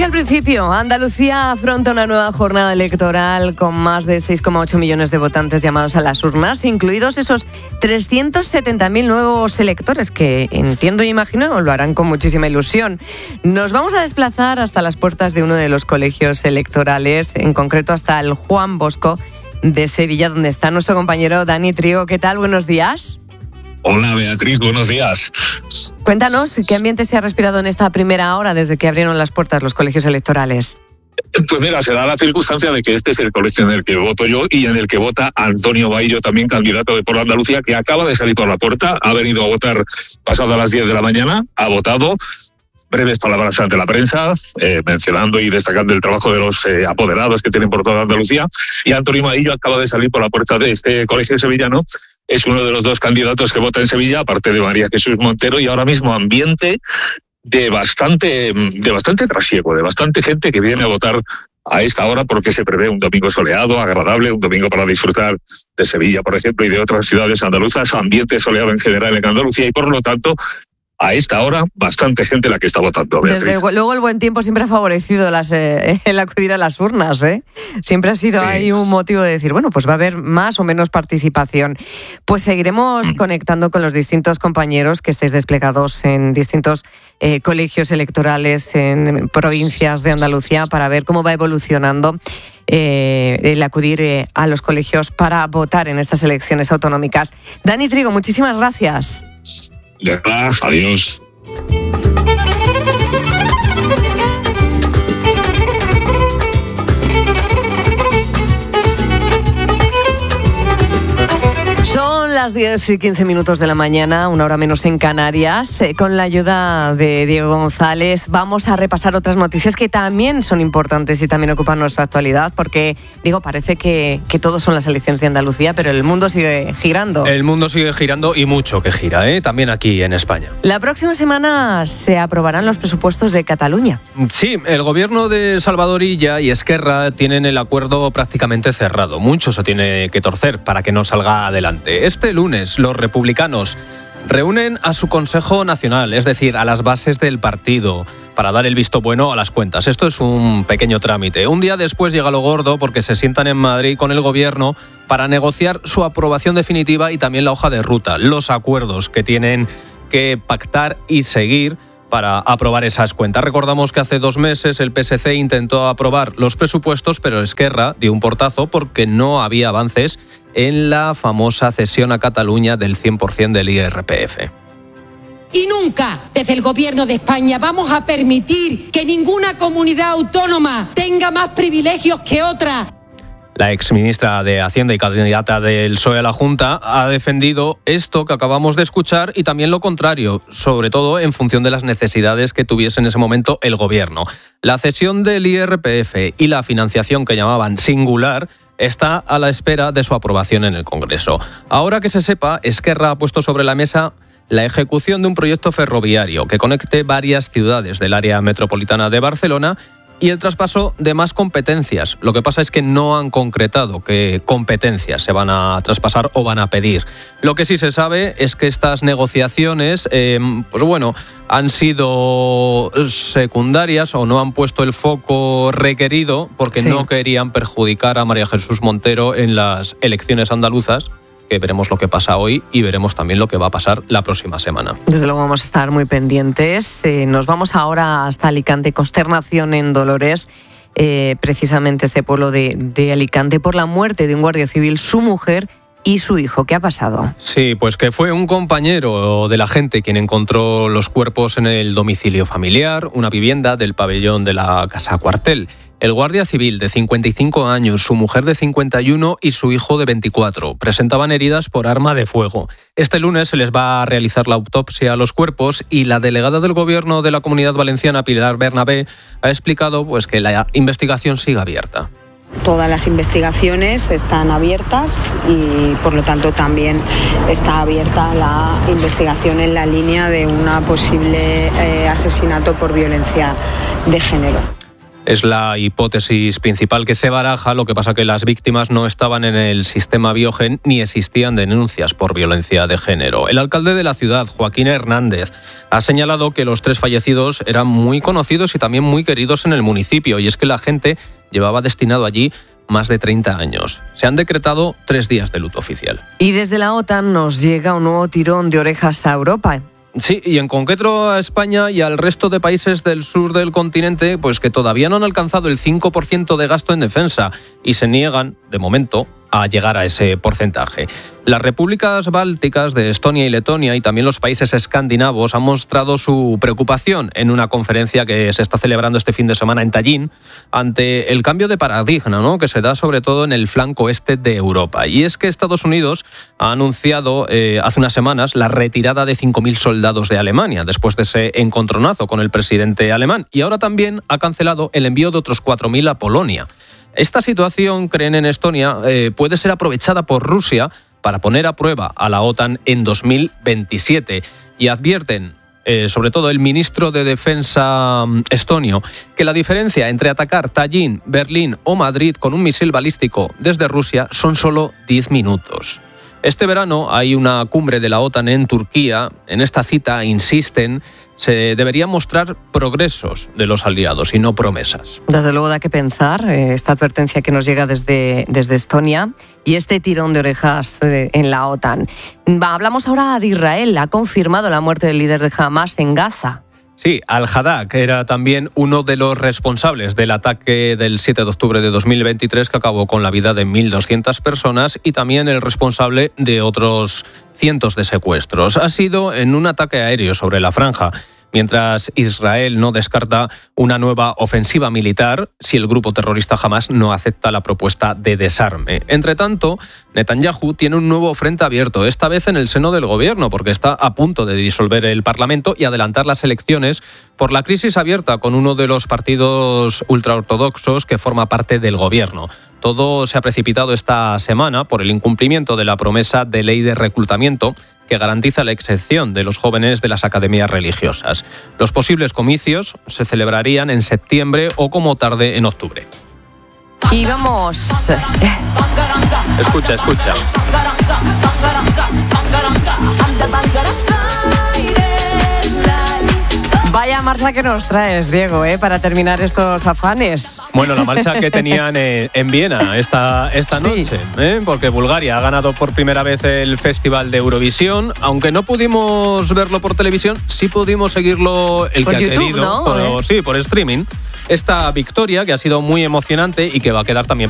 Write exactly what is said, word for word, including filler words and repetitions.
al principio, Andalucía afronta una nueva jornada electoral con más de seis coma ocho millones de votantes llamados a las urnas, incluidos esos trescientos setenta mil nuevos electores que, entiendo y imagino, lo harán con muchísima ilusión. Nos vamos a desplazar hasta las puertas de uno de los colegios electorales, en concreto hasta el Juan Bosco de Sevilla, donde está nuestro compañero Dani Trigo. ¿Qué tal? Buenos días. Hola Beatriz, buenos días. Cuéntanos, ¿qué ambiente se ha respirado en esta primera hora desde que abrieron las puertas los colegios electorales? Pues mira, se da la circunstancia de que este es el colegio en el que voto yo y en el que vota Antonio Bahillo, también candidato de Por Andalucía, que acaba de salir por la puerta, ha venido a votar pasado a las diez de la mañana, ha votado. Breves palabras ante la prensa, eh, mencionando y destacando el trabajo de los eh, apoderados que tienen por toda Andalucía. Y Antonio Bahillo acaba de salir por la puerta de este colegio sevillano. Es uno de los dos candidatos que vota en Sevilla, aparte de María Jesús Montero, y ahora mismo ambiente de bastante, de bastante trasiego, de bastante gente que viene a votar a esta hora porque se prevé un domingo soleado, agradable, un domingo para disfrutar de Sevilla, por ejemplo, y de otras ciudades andaluzas, ambiente soleado en general en Andalucía, y por lo tanto, a esta hora, bastante gente la que está votando. Beatriz. Desde luego el buen tiempo siempre ha favorecido las, eh, el acudir a las urnas, ¿eh? Siempre ha sido sí. ahí un motivo de decir, bueno, pues va a haber más o menos participación. Pues seguiremos mm. conectando con los distintos compañeros que estéis desplegados en distintos eh, colegios electorales en provincias de Andalucía para ver cómo va evolucionando eh, el acudir eh, a los colegios para votar en estas elecciones autonómicas. Dani Trigo, muchísimas gracias. De verdad, adiós. Son las diez y quince minutos de la mañana, una hora menos en Canarias. Eh, con la ayuda de Diego González vamos a repasar otras noticias que también son importantes y también ocupan nuestra actualidad, porque, digo, parece que, que todo son las elecciones de Andalucía, pero el mundo sigue girando. El mundo sigue girando y mucho que gira, ¿eh? También aquí en España. La próxima semana se aprobarán los presupuestos de Cataluña. Sí, el gobierno de Salvador Illa y Esquerra tienen el acuerdo prácticamente cerrado. Mucho se tiene que torcer para que no salga adelante. Este lunes los republicanos reúnen a su Consejo Nacional, es decir, a las bases del partido, para dar el visto bueno a las cuentas. Esto es un pequeño trámite. Un día después llega lo gordo porque se sientan en Madrid con el gobierno para negociar su aprobación definitiva y también la hoja de ruta, los acuerdos que tienen que pactar y seguir para aprobar esas cuentas. Recordamos que hace dos meses el P S C intentó aprobar los presupuestos, pero Esquerra dio un portazo porque no había avances en la famosa cesión a Cataluña del cien por ciento del I R P F. Y nunca, desde el Gobierno de España, vamos a permitir que ninguna comunidad autónoma tenga más privilegios que otra. La exministra de Hacienda y candidata del P S O E a la Junta ha defendido esto que acabamos de escuchar y también lo contrario, sobre todo en función de las necesidades que tuviese en ese momento el gobierno. La cesión del I R P F y la financiación que llamaban singular está a la espera de su aprobación en el Congreso. Ahora que se sepa, Esquerra ha puesto sobre la mesa la ejecución de un proyecto ferroviario que conecte varias ciudades del área metropolitana de Barcelona y el traspaso de más competencias. Lo que pasa es que no han concretado qué competencias se van a traspasar o van a pedir. Lo que sí se sabe es que estas negociaciones, eh, pues bueno, han sido secundarias o no han puesto el foco requerido porque sí. no querían perjudicar a María Jesús Montero en las elecciones andaluzas, que veremos lo que pasa hoy y veremos también lo que va a pasar la próxima semana. Desde luego vamos a estar muy pendientes. Eh, nos vamos ahora hasta Alicante. Consternación en Dolores, eh, precisamente este pueblo de, de Alicante, por la muerte de un guardia civil, su mujer y su hijo. ¿Qué ha pasado? Sí, pues que fue un compañero de la gente quien encontró los cuerpos en el domicilio familiar, una vivienda del pabellón de la Casa Cuartel. El guardia civil de cincuenta y cinco años, su mujer de cincuenta y uno y su hijo de veinticuatro presentaban heridas por arma de fuego. Este lunes se les va a realizar la autopsia a los cuerpos y la delegada del Gobierno de la Comunidad Valenciana, Pilar Bernabé, ha explicado pues que la investigación sigue abierta. Todas las investigaciones están abiertas y por lo tanto también está abierta la investigación en la línea de un posible eh, asesinato por violencia de género. Es la hipótesis principal que se baraja, lo que pasa que las víctimas no estaban en el sistema Biogen ni existían denuncias por violencia de género. El alcalde de la ciudad, Joaquín Hernández, ha señalado que los tres fallecidos eran muy conocidos y también muy queridos en el municipio, y es que la gente llevaba destinado allí más de treinta años. Se han decretado tres días de luto oficial. Y desde la OTAN nos llega un nuevo tirón de orejas a Europa. Sí, y en concreto a España y al resto de países del sur del continente, pues que todavía no han alcanzado el cinco por ciento de gasto en defensa y se niegan, de momento, a llegar a ese porcentaje. Las repúblicas bálticas de Estonia y Letonia y también los países escandinavos han mostrado su preocupación en una conferencia que se está celebrando este fin de semana en Tallinn ante el cambio de paradigma, ¿no?, que se da sobre todo en el flanco este de Europa. Y es que Estados Unidos ha anunciado eh, hace unas semanas la retirada de cinco mil soldados de Alemania después de ese encontronazo con el presidente alemán, y ahora también ha cancelado el envío de otros cuatro mil a Polonia. Esta situación, creen en Estonia, eh, puede ser aprovechada por Rusia para poner a prueba a la OTAN en dos mil veintisiete. Y advierten, eh, sobre todo el ministro de Defensa estonio, que la diferencia entre atacar Tallinn, Berlín o Madrid con un misil balístico desde Rusia son solo diez minutos. Este verano hay una cumbre de la OTAN en Turquía. En esta cita insisten, se deberían mostrar progresos de los aliados y no promesas. Desde luego da que pensar eh, esta advertencia que nos llega desde, desde Estonia y este tirón de orejas eh, en la OTAN. Va, hablamos ahora de Israel. Ha confirmado la muerte del líder de Hamas en Gaza. Sí, Al-Haddad, que era también uno de los responsables del ataque del siete de octubre de dos mil veintitrés que acabó con la vida de mil doscientas personas y también el responsable de otros cientos de secuestros. Ha sido en un ataque aéreo sobre la franja, mientras Israel no descarta una nueva ofensiva militar si el grupo terrorista Hamas no acepta la propuesta de desarme. Entre tanto, Netanyahu tiene un nuevo frente abierto, esta vez en el seno del gobierno, porque está a punto de disolver el Parlamento y adelantar las elecciones por la crisis abierta con uno de los partidos ultraortodoxos que forma parte del gobierno. Todo se ha precipitado esta semana por el incumplimiento de la promesa de ley de reclutamiento que garantiza la excepción de los jóvenes de las academias religiosas. Los posibles comicios se celebrarían en septiembre o como tarde en octubre. Y vamos... Escucha, escucha. Vaya marcha que nos traes, Diego, ¿eh? Para terminar estos afanes. Bueno, la marcha que tenían en, en Viena esta, esta Sí. noche, ¿eh? Porque Bulgaria ha ganado por primera vez el Festival de Eurovisión. Aunque no pudimos verlo por televisión, sí pudimos seguirlo el Por que YouTube, ha querido. ¿no? Por, ¿Eh? sí, por streaming. Esta victoria que ha sido muy emocionante y que va a quedar también